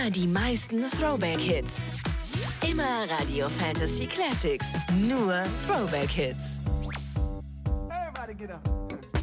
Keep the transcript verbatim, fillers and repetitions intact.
Immer die meisten Throwback-Hits. Immer Radio Fantasy Classics. Nur Throwback-Hits. Everybody get up.